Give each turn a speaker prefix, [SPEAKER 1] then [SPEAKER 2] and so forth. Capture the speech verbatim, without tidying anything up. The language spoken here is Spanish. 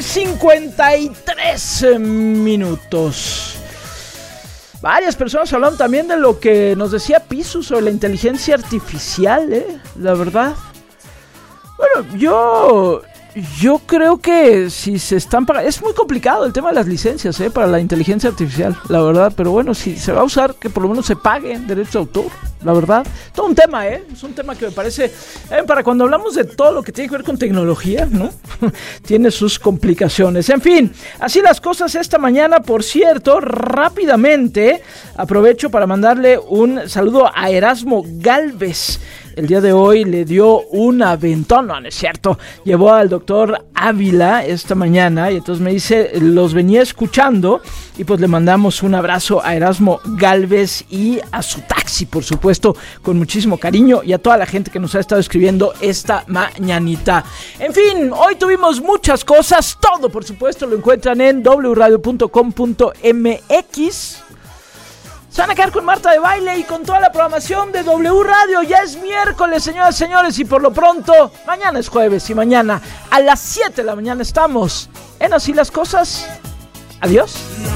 [SPEAKER 1] cincuenta y tres minutos. Varias personas hablaron también de lo que nos decía Pisu sobre la inteligencia artificial, ¿eh? La verdad. Bueno, yo... Yo creo que si se están pagando... Es muy complicado el tema de las licencias, ¿eh? Para la inteligencia artificial, la verdad. Pero bueno, si se va a usar, que por lo menos se pague derechos de autor, la verdad. Todo un tema, ¿eh? Es un tema que me parece... Eh, para cuando hablamos de todo lo que tiene que ver con tecnología, ¿no? Tiene sus complicaciones. En fin, así las cosas esta mañana. Por cierto, rápidamente aprovecho para mandarle un saludo a Erasmo Galvez. El día de hoy le dio un aventón, no, no es cierto, llevó al doctor Ávila esta mañana y entonces me dice, los venía escuchando y pues le mandamos un abrazo a Erasmo Galvez y a su taxi, por supuesto, con muchísimo cariño y a toda la gente que nos ha estado escribiendo esta mañanita. En fin, hoy tuvimos muchas cosas, todo por supuesto lo encuentran en doble u radio punto com punto m x. Se van a quedar con Marta de Baile y con toda la programación de W Radio. Ya es miércoles, señoras y señores, y por lo pronto, mañana es jueves y mañana a las siete de la mañana estamos en Así las Cosas. Adiós.